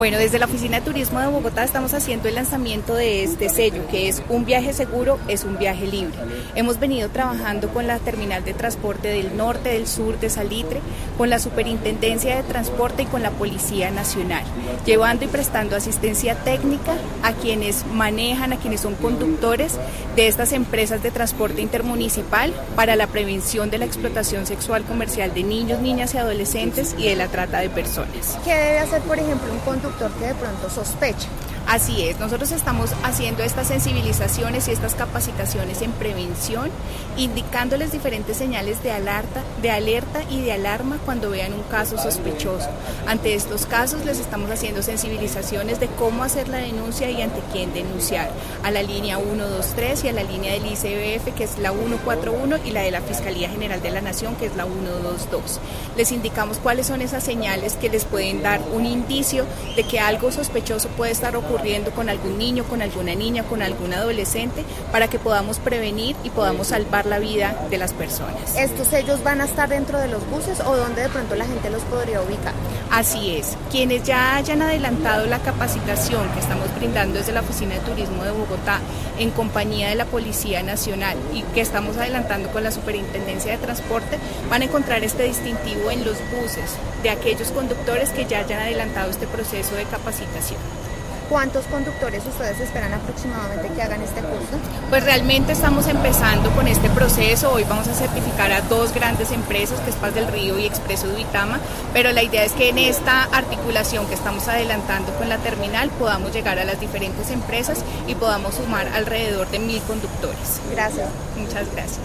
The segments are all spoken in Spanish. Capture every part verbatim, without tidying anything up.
Bueno, desde la Oficina de Turismo de Bogotá estamos haciendo el lanzamiento de este sello, que es un viaje seguro, es un viaje libre. Hemos venido trabajando con la Terminal de Transporte del Norte, del Sur, de Salitre, con la Superintendencia de Transporte y con la Policía Nacional, llevando y prestando asistencia técnica a quienes manejan, a quienes son conductores de estas empresas de transporte intermunicipal para la prevención de la explotación sexual comercial de niños, niñas y adolescentes y de la trata de personas. ¿Qué debe hacer, por ejemplo, un conductor que de pronto sospecha? Así es, nosotros estamos haciendo estas sensibilizaciones y estas capacitaciones en prevención, indicándoles diferentes señales de alerta, de alerta y de alarma cuando vean un caso sospechoso. Ante estos casos les estamos haciendo sensibilizaciones de cómo hacer la denuncia y ante quién denunciar, a la línea uno dos tres y a la línea del I C B F, que es la uno cuatro uno, y la de la Fiscalía General de la Nación, que es la uno dos dos. Les indicamos cuáles son esas señales que les pueden dar un indicio de que algo sospechoso puede estar ocurriendo con algún niño, con alguna niña, con algún adolescente, para que podamos prevenir y podamos salvar la vida de las personas. ¿Estos sellos van a estar dentro de los buses o dónde de pronto la gente los podría ubicar? Así es. Quienes ya hayan adelantado la capacitación que estamos brindando desde la Oficina de Turismo de Bogotá en compañía de la Policía Nacional y que estamos adelantando con la Superintendencia de Transporte, van a encontrar este distintivo en los buses de aquellos conductores que ya hayan adelantado este proceso de capacitación. ¿Cuántos conductores ustedes esperan aproximadamente que hagan este curso? Pues realmente estamos empezando con este proceso. Hoy vamos a certificar a dos grandes empresas, que es Paz del Río y Expreso de Uitama, pero la idea es que en esta articulación que estamos adelantando con la terminal podamos llegar a las diferentes empresas y podamos sumar alrededor de mil conductores. Gracias. Muchas gracias.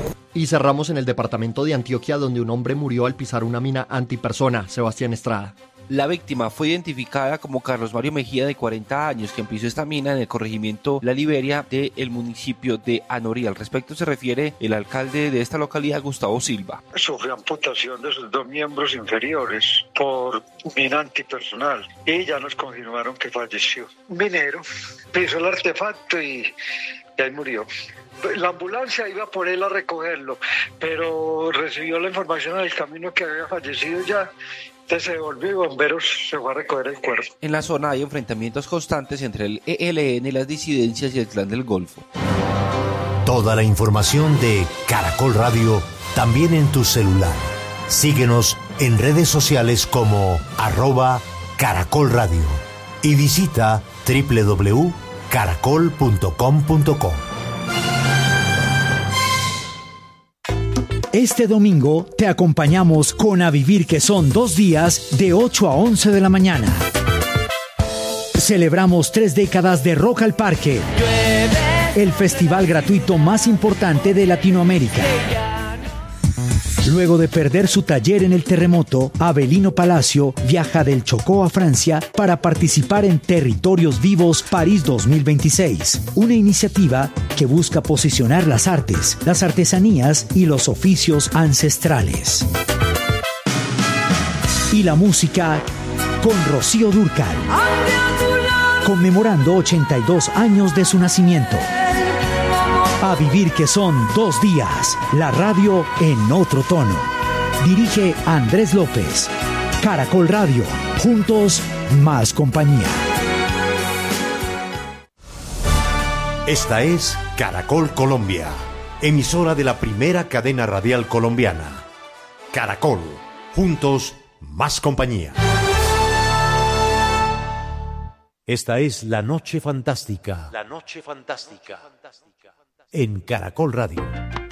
Y cerramos en el departamento de Antioquia, donde un hombre murió al pisar una mina antipersona. Sebastián Estrada. La víctima fue identificada como Carlos Mario Mejía, de cuarenta años, quien pisó esta mina en el corregimiento La Liberia del municipio de Anorí. Al respecto se refiere el alcalde de esta localidad, Gustavo Silva. Sufrió amputación de sus dos miembros inferiores por mina antipersonal y ya nos confirmaron que falleció. Un minero pisó el artefacto y, y ahí murió. La ambulancia iba por él a recogerlo, pero recibió la información en el camino que había fallecido ya. Entonces se devolvió y bomberos se fue a recoger el cuerpo. En la zona hay enfrentamientos constantes entre el E L N, las disidencias y el Clan del Golfo. Toda la información de Caracol Radio también en tu celular. Síguenos en redes sociales como arroba Caracol Radio y visita doble u doble u doble u punto caracol punto com punto co. Este domingo te acompañamos con A Vivir, que son dos días de ocho a once de la mañana. Celebramos tres décadas de Rock al Parque, el festival gratuito más importante de Latinoamérica. Luego de perder su taller en el terremoto, Avelino Palacio viaja del Chocó a Francia para participar en Territorios Vivos París dos mil veintiséis, una iniciativa que busca posicionar las artes, las artesanías y los oficios ancestrales. Y la música con Rocío Dúrcal, conmemorando ochenta y dos años de su nacimiento. A Vivir, que son dos días, la radio en otro tono. Dirige Andrés López. Caracol Radio, juntos más compañía. Esta es Caracol Colombia, emisora de la primera cadena radial colombiana. Caracol, juntos más compañía. Esta es La Noche Fantástica. La Noche Fantástica. En Caracol Radio.